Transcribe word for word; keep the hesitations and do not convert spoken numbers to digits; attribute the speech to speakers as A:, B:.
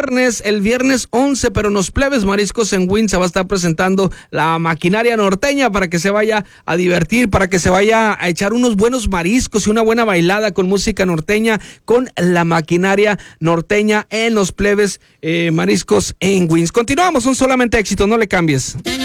A: viernes, el viernes once, pero en los Plebes Mariscos en Wynn se va a estar presentando la maquinaria norteña para que se vaya a divertir, para que se vaya a echar unos buenos mariscos y una buena bailada con música norteña, con la maquinaria norteña en los Plebes eh, Mariscos en Wynn. Continuamos, son solamente éxitos, no le cambies.